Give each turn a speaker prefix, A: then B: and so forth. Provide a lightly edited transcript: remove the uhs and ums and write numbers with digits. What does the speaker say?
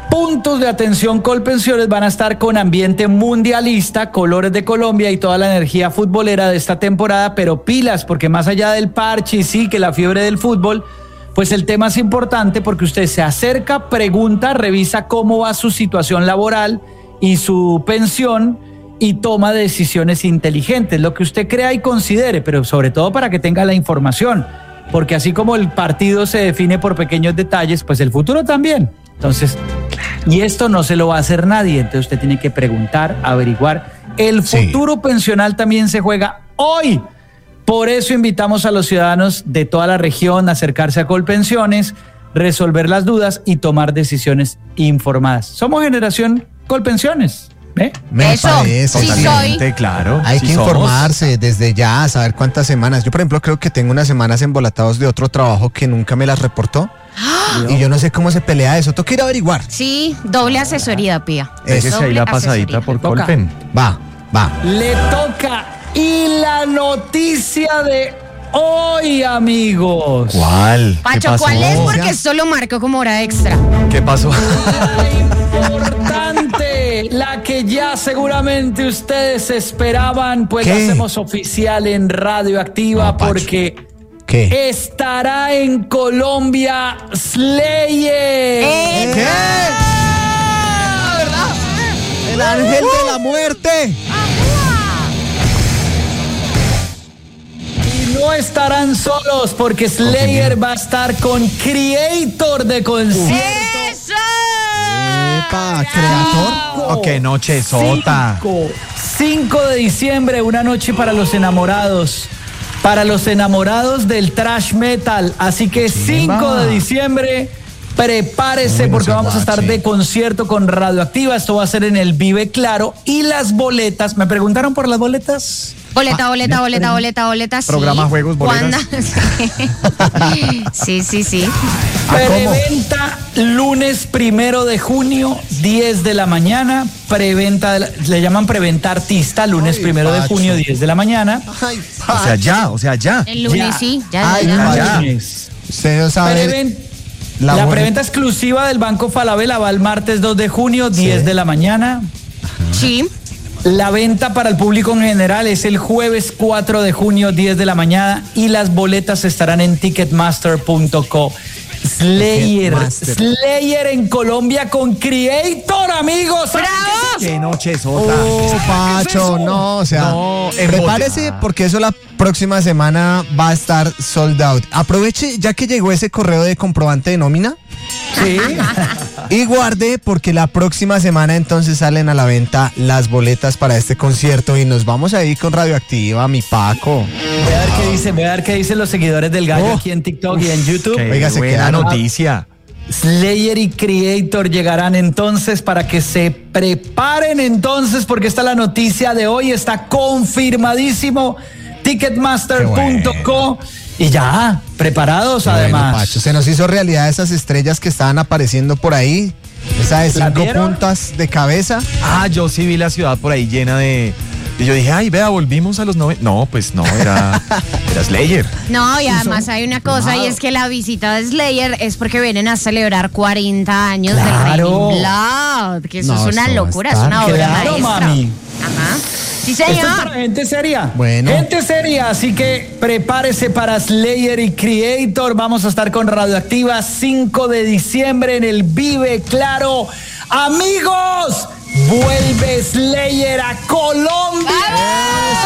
A: puntos de atención Colpensiones van a estar con ambiente mundialista, colores de Colombia y toda la energía futbolera de esta temporada, pero pilas, porque más allá del parche y sí, que la fiebre del fútbol, pues el tema es importante porque usted se acerca, pregunta, revisa cómo va su situación laboral y su pensión y toma decisiones inteligentes, lo que usted crea y considere, pero sobre todo para que tenga la información, porque así como el partido se define por pequeños detalles, pues el futuro también. Entonces, y esto no se lo va a hacer nadie, entonces usted tiene que preguntar, averiguar. El futuro pensional también se juega hoy. Por eso invitamos a los ciudadanos de toda la región a acercarse a Colpensiones, resolver las dudas y tomar decisiones informadas. Somos generación Colpensiones. ¿Eh?
B: Me
C: eso,
B: parece,
C: sí
B: totalmente,
C: soy.
B: claro.
D: Hay
B: sí
D: que
B: somos.
D: informarse desde ya, saber cuántas semanas. Yo, por ejemplo, creo que tengo unas semanas embolatados de otro trabajo que nunca me las reportó. Y yo no sé cómo se pelea eso. Toca ir a averiguar.
C: Sí, doble asesoría, Pía.
B: Déjese ahí la
C: Doble
B: pasadita
C: asesoría.
B: por
A: Toca.
B: Colpen.
D: Va.
A: Le toca. Y la noticia de hoy, amigos.
B: ¿Cuál? ¿Qué
C: Pacho,
B: pasó?
C: ¿cuál es? Porque esto lo marco como hora extra.
B: ¿Qué pasó?
A: La importante, la que ya seguramente ustedes esperaban, pues
D: ¿Qué?
A: la hacemos oficial en Radioactiva,
D: No, Pacho.
A: porque
D: ¿Qué?
A: estará en Colombia Slayer.
D: ¿Qué?
C: ¿Verdad?
D: El ángel de la muerte.
A: Y no estarán solos, porque Slayer va a estar con Creator de concierto.
C: ¡Eso!
D: Epa, creador.
B: Oh, qué noche sota.
A: 5 de diciembre, una noche para los enamorados. Para los enamorados del thrash metal. Así que 5 de diciembre, prepárese
D: Uy, no
A: porque
D: se
A: vamos a estar
D: guache.
A: de concierto con Radioactiva. Esto va a ser en el Vive Claro. Y las boletas, ¿me preguntaron por las boletas?
C: Boleta. Sí.
B: Programa Juegos, boletas.
C: ¿Cuándo? Sí.
A: Preventa lunes 1 de junio, 10 de la mañana. Preventa, le llaman preventa artista, lunes 1 de
D: Pacho.
A: junio, 10 de la mañana.
D: Ay,
B: O sea, ya.
C: El lunes
A: Ya.
C: sí, ya.
D: Ay,
B: ya.
A: Lunes.
D: usted no sabe.
A: La
D: buena-
A: preventa exclusiva del Banco Falabella va el martes 2 de junio, 10 de la mañana.
C: Sí.
A: La venta para el público en general es el jueves 4 de junio, 10 de la mañana. Y las boletas estarán en ticketmaster.co. Slayer en Colombia con Creator, amigos.
C: ¡Bravo!
B: Qué noche sota.
D: Oh, Pacho, no, o sea,
B: No,
D: prepárese porque eso la próxima semana va a estar sold out. Aproveche ya que llegó ese correo de comprobante de nómina
A: Sí.
D: y guarde porque la próxima semana entonces salen a la venta las boletas para este concierto y nos vamos a ir con Radioactiva, mi Paco.
A: Voy a ver qué dicen los seguidores del Gallo aquí en TikTok y en YouTube.
B: Qué
D: Oiga, se
B: buena
D: quedaron.
B: noticia.
A: Slayer y Creator llegarán entonces para que se preparen entonces porque esta es la noticia de hoy, está confirmadísimo, ticketmaster.co y ya, preparados
D: Bueno,
A: además.
D: Pacho, se nos hizo realidad esas estrellas que estaban apareciendo por ahí, esa de
A: ¿La
D: 5
A: vieron?
D: puntas de cabeza.
B: Yo sí vi la ciudad por ahí llena de... Y yo dije, ay, vea, volvimos a los 90. No, pues no, era Slayer.
C: No, y además hay una cosa y es que la visita de Slayer es porque vienen a celebrar 40 años
A: Claro.
C: de Raining Blood, que eso
D: No,
C: es una
D: eso va a
C: locura, es
D: estar.
C: una obra
A: Claro,
C: maestra.
A: mami.
C: Ajá. Sí,
A: Esto es para
C: señor.
A: gente seria.
D: Bueno.
A: Gente seria, así que prepárese para Slayer y Creator. Vamos a estar con Radioactiva 5 de diciembre en el Vive Claro. Amigos, vuelve Slayer a Colombia.